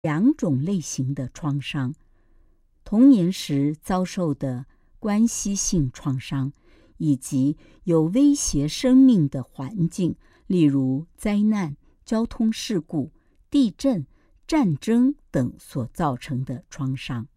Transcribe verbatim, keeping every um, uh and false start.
两种类型的创伤：童年时遭受的关系性创伤，以及有威胁生命的环境，例如灾难、交通事故、地震、战争等所造成的创伤。